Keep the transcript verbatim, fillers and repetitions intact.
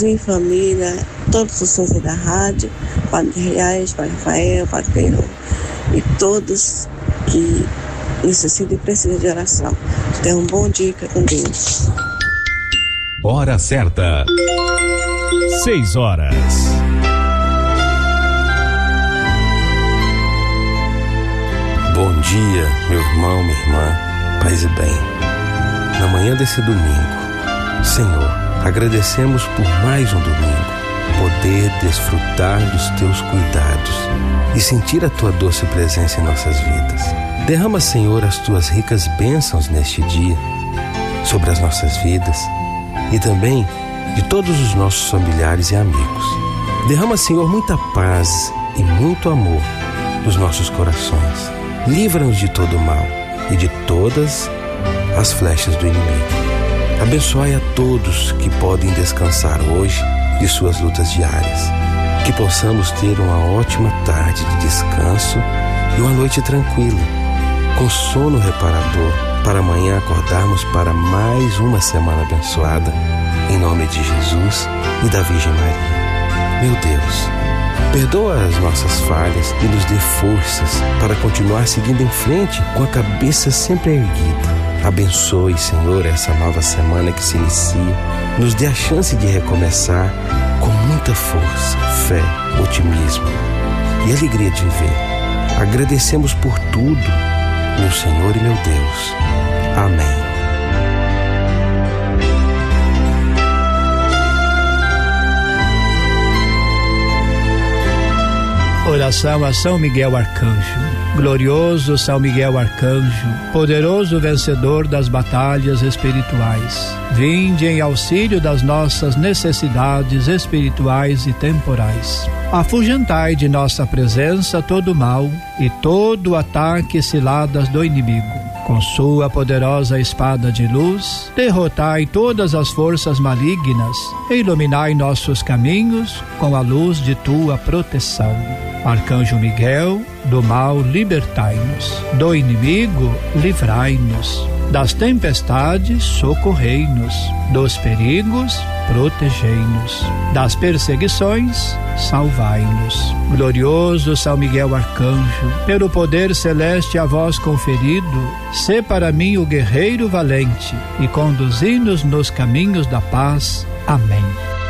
minha família, todos os sons da rádio, Padre Reais, Padre Rafael, Padre Pedro, e todos que necessitam e precisam de oração. Tenham um bom dia com Deus. Hora certa. Seis horas. Bom dia, meu irmão, minha irmã, paz e bem. Na manhã desse domingo, Senhor, agradecemos por mais um domingo, poder desfrutar dos teus cuidados e sentir a tua doce presença em nossas vidas. Derrama, Senhor, as tuas ricas bênçãos neste dia sobre as nossas vidas e também de todos os nossos familiares e amigos. Derrama, Senhor, muita paz e muito amor nos nossos corações. Livra-nos de todo o mal e de todas as flechas do inimigo. Abençoai a todos que podem descansar hoje de suas lutas diárias. Que possamos ter uma ótima tarde de descanso e uma noite tranquila, com sono reparador, para amanhã acordarmos para mais uma semana abençoada, em nome de Jesus e da Virgem Maria. Meu Deus, perdoa as nossas falhas e nos dê forças para continuar seguindo em frente com a cabeça sempre erguida. Abençoe, Senhor, essa nova semana que se inicia. Nos dê a chance de recomeçar com muita força, fé, otimismo e alegria de viver. Agradecemos por tudo, meu Senhor e meu Deus. Amém. Oração a São Miguel Arcanjo. Glorioso São Miguel Arcanjo, poderoso vencedor das batalhas espirituais, vinde em auxílio das nossas necessidades espirituais e temporais. Afugentai de nossa presença todo mal e todo ataque e ciladas do inimigo. Com sua poderosa espada de luz, derrotai todas as forças malignas e iluminai nossos caminhos com a luz de tua proteção. Arcanjo Miguel, do mal libertai-nos, do inimigo livrai-nos, das tempestades socorrei-nos, dos perigos protegei-nos, das perseguições salvai-nos. Glorioso São Miguel Arcanjo, pelo poder celeste a vós conferido, sê para mim o guerreiro valente e conduzi-nos nos caminhos da paz. Amém.